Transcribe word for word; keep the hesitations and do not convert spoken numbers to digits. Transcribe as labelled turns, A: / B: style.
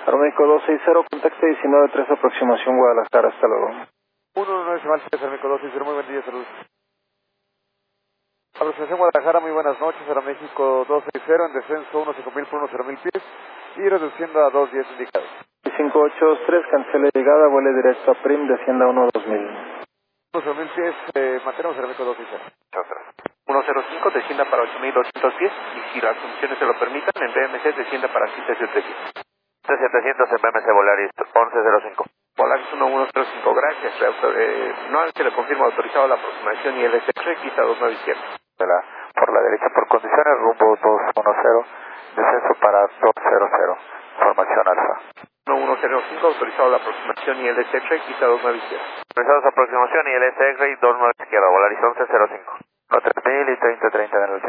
A: Aeroméxico dos seis cero, contacto diecinueve tres, aproximación Guadalajara, hasta luego.
B: uno nueve Semal tres, Aeroméxico dos seis cero, muy buen día, saludos. Aproximación Guadalajara, muy buenas noches, Aeroméxico dos seis cero, en descenso uno cinco mil por uno cero mil pies y reduciendo a dos diez indicados.
A: cinco ocho dos tres, cancele llegada, vuele directo a Prim, descienda uno dos mil.
B: uno cero mil pies, eh, mantenemos Aeroméxico dos seis cero.
C: uno cero cinco, descienda para ocho mil doscientos pies y si las condiciones se lo permitan, en B M C descienda para siete setecientos.
D: setecientos en B M C Volaris once cero cinco.
C: Volaris uno uno cero cinco, gracias. Eh, no se le confirma autorizado la aproximación y el S X quita dos nueve izquierda.
D: Por la derecha por condiciones, rumbo dos uno cero, descenso para dos cero cero, formación alfa.
C: uno uno cero cinco, autorizado la aproximación y el S X quita dos nueve izquierda.
D: Autorizados aproximación y el S X dos nueve izquierda, Volaris once cero cinco. No tres mil y treinta treinta en el